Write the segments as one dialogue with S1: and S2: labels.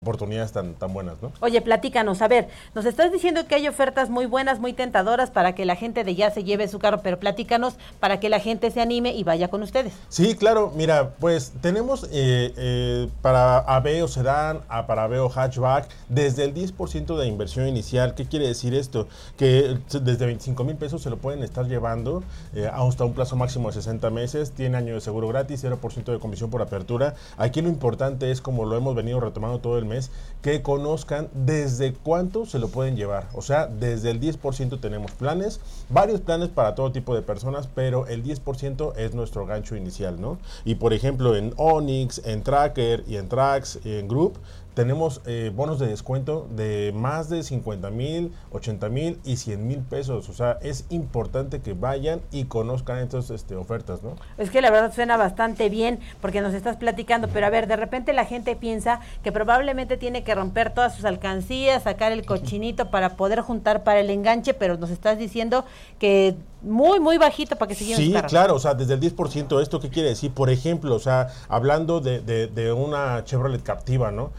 S1: oportunidades tan buenas, ¿no?
S2: Oye, platícanos, a ver, nos estás diciendo que hay ofertas muy buenas, muy tentadoras para que la gente de ya se lleve su carro, pero platícanos para que la gente se anime y vaya con ustedes.
S1: Sí, claro, mira, pues tenemos para Aveo Sedán, para Aveo Hatchback, desde el 10% de inversión inicial. ¿Qué quiere decir esto? Que desde 25,000 pesos se lo pueden estar llevando hasta un plazo máximo de 60 meses, tiene año de seguro gratis, 0% de comisión por apertura. Aquí lo importante es, como lo hemos venido retomando todo el mes, que conozcan desde cuánto se lo pueden llevar. O sea, desde el 10% tenemos planes, varios planes para todo tipo de personas, pero el 10% es nuestro gancho inicial, ¿no? Y por ejemplo, en Onix, en Tracker y en Trax, en Group, tenemos bonos de descuento de más de 50,000, 80,000 y 100,000 pesos. O sea, es importante que vayan y conozcan estas ofertas, ¿no?
S2: Es que la verdad suena bastante bien porque nos estás platicando, pero a ver, de repente la gente piensa que probablemente tiene que romper todas sus alcancías, sacar el cochinito para poder juntar para el enganche, pero nos estás diciendo que muy bajito para que se lleven su carro.
S1: Sí, claro, o sea, desde el 10%, ¿esto qué quiere decir? Por ejemplo, o sea, hablando de una Chevrolet Captiva, ¿no?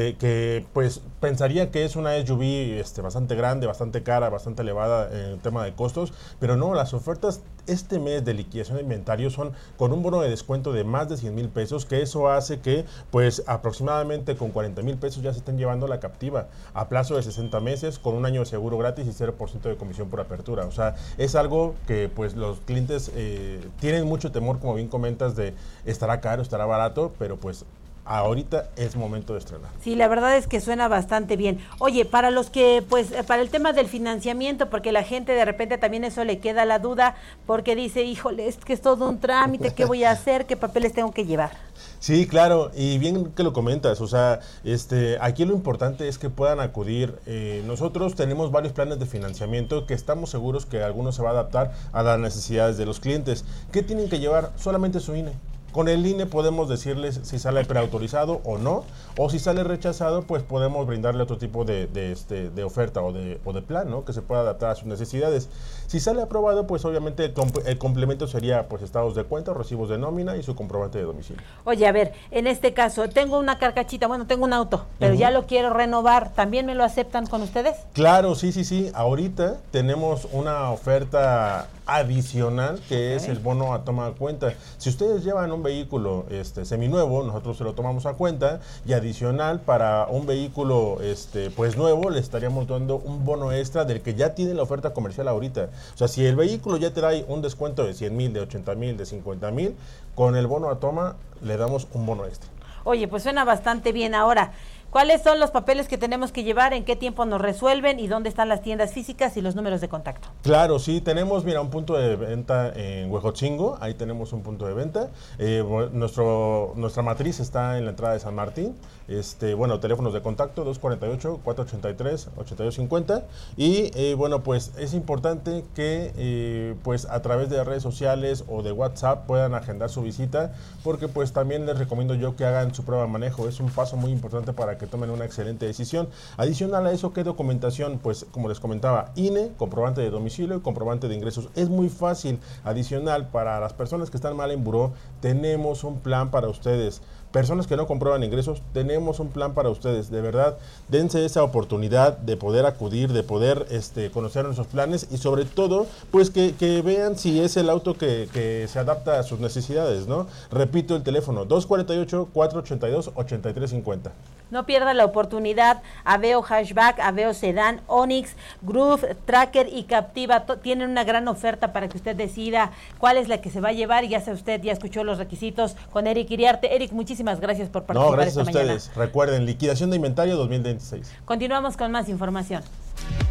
S1: Que pues pensaría que es una SUV bastante grande, bastante cara, bastante elevada en el tema de costos, pero no, las ofertas este mes de liquidación de inventario son con un bono de descuento de más de 100,000 pesos, que eso hace que pues aproximadamente con 40,000 pesos ya se estén llevando la Captiva a plazo de 60 meses con un año de seguro gratis y 0% de comisión por apertura. O sea, es algo que pues los clientes tienen mucho temor, como bien comentas, de estará caro, estará barato, pero pues ahorita es momento de estrenar.
S2: Sí, la verdad es que suena bastante bien. Oye, para los que, pues, para el tema del financiamiento, porque la gente de repente también eso le queda la duda, porque dice, híjole, es que es todo un trámite, ¿qué voy a hacer? ¿Qué papeles tengo que llevar?
S1: Sí, claro, y bien que lo comentas, o sea, aquí lo importante es que puedan acudir. Nosotros tenemos varios planes de financiamiento que estamos seguros que alguno se va a adaptar a las necesidades de los clientes. ¿Qué tienen que llevar? Solamente su INE. Con el INE podemos decirles si sale preautorizado o no, o si sale rechazado, pues podemos brindarle otro tipo de oferta o de plan, ¿no? Que se pueda adaptar a sus necesidades. Si sale aprobado, pues obviamente el complemento sería pues estados de cuenta, recibos de nómina y su comprobante de domicilio.
S2: Oye, a ver, en este caso, tengo una carcachita, bueno, tengo un auto, pero ya lo quiero renovar, ¿también me lo aceptan con ustedes?
S1: Claro, sí. Ahorita tenemos una oferta adicional que es el bono a toma de cuenta. Si ustedes llevan un vehículo seminuevo, nosotros se lo tomamos a cuenta, y adicional para un vehículo pues nuevo le estaríamos dando un bono extra del que ya tiene la oferta comercial ahorita. O sea, si el vehículo ya trae un descuento de 100,000, de 80,000, de 50,000, con el bono a toma le damos un bono extra.
S2: Oye, pues suena bastante bien. Ahora, ¿cuáles son los papeles que tenemos que llevar? ¿En qué tiempo nos resuelven? ¿Y dónde están las tiendas físicas y los números de contacto?
S1: Claro, sí, tenemos, mira, un punto de venta en Huejotzingo, ahí tenemos un punto de venta. Nuestra matriz está en la entrada de San Martín. Teléfonos de contacto 248-483-8250. Y bueno, pues es importante que pues a través de redes sociales o de WhatsApp puedan agendar su visita, porque pues también les recomiendo yo que hagan su prueba de manejo. Es un paso muy importante para que tomen una excelente decisión. Adicional a eso, ¿qué documentación? Pues como les comentaba, INE, comprobante de domicilio y comprobante de ingresos. Es muy fácil. Adicional, para las personas que están mal en buró, tenemos un plan para ustedes. Personas que no comprueban ingresos, tenemos un plan para ustedes. De verdad, dense esa oportunidad de poder acudir, de poder conocer nuestros planes y sobre todo, pues que vean si es el auto que se adapta a sus necesidades, ¿no? Repito el teléfono, 248-482-8350.
S2: No pierda la oportunidad. Aveo Hatchback, Aveo Sedán, Onix, Groove, Tracker y Captiva tienen una gran oferta para que usted decida cuál es la que se va a llevar, y ya sea usted, ya escuchó los requisitos con Eric Iriarte. Eric, muchísimas gracias por participar esta mañana.
S1: No, gracias a ustedes. Recuerden, liquidación de inventario 2026.
S2: Continuamos con más información.